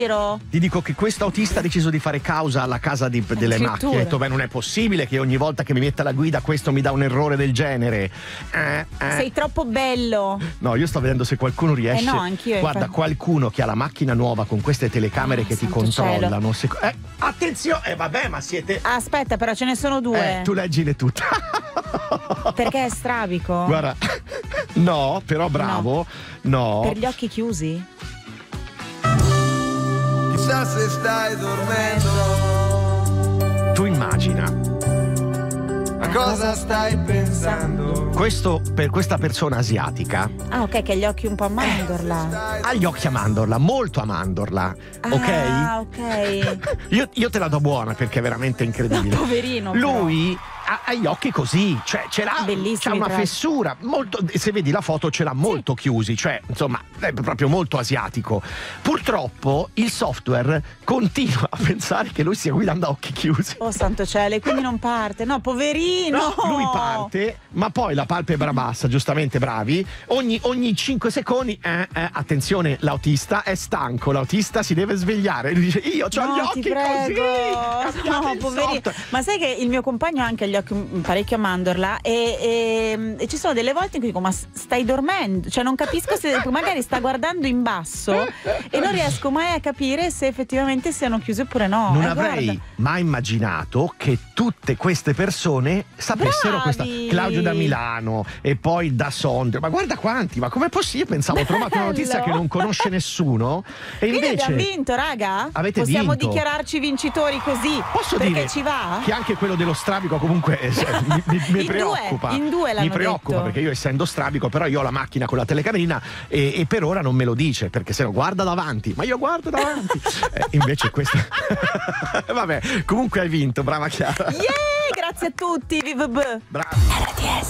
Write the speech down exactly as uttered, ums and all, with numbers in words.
Ti dico che questo autista ha deciso di fare causa alla casa di, delle macchine. Ha detto, beh, non è possibile che ogni volta che mi metta la guida questo mi dà un errore del genere. Eh, eh. Sei troppo bello. No, io sto vedendo se qualcuno riesce. Eh no, anch'io. Guarda, qualcuno che ha la macchina nuova con queste telecamere oh, che ti controllano. Se... Eh, attenzione, eh, vabbè, ma siete. Aspetta, però ce ne sono due. Eh, tu leggile tutte. Perché è strabico? Guarda, no, però bravo. No. no. Per gli occhi chiusi? Chissà se stai dormendo. Tu immagina. A cosa stai pensando? Questo per questa persona asiatica. Ah, ok, che ha gli occhi un po' a mandorla. Ha gli occhi a mandorla, molto a mandorla. Ah, ok? ok. io, io te la do buona perché è veramente incredibile. No, poverino. Lui ha, ha gli occhi così, cioè ce l'ha, c'ha una fessura. Molto, se vedi la foto ce l'ha molto sì. chiusi, cioè insomma è proprio molto asiatico. Purtroppo il software continua a pensare che lui stia guidando a occhi chiusi. Oh santo cielo, quindi non parte. No, poverino. No, lui parte, ma poi la palpebra bassa, giustamente bravi. Ogni, ogni cinque secondi, eh, eh, attenzione, l'autista è stanco, l'autista si deve svegliare. Lui dice, io ho no, gli occhi ti prego. così. No, poverino. Ma sai che il mio compagno ha anche gli occhi parecchio a mandorla e, e, e ci sono delle volte in cui dico, ma stai dormendo? Cioè non capisco se magari sta guardando in basso e non riesco mai a capire se effettivamente siano chiuse oppure no. Non eh, avrei guarda. mai immaginato che tutte queste persone sapessero Bravi. questa. Claudio da Milano e poi da Sondrio, ma guarda quanti, ma com'è possibile? Pensavo ho trovato una notizia che non conosce nessuno e quindi invece abbiamo vinto, raga? Avete Possiamo vinto. dichiararci vincitori così? Posso perché dire ci va? Che anche quello dello strabico comunque eh, mi, mi, mi in preoccupa. Due, in due l'hanno mi preoccupa detto. Perché io essendo strabico, però io ho la macchina con la telecamerina e, e per ora non me lo dice, perché se no guarda davanti, ma io guardo davanti. eh, invece questo vabbè, comunque hai vinto, brava Chiara. Yeah, grazie a tutti. Bravi. R T S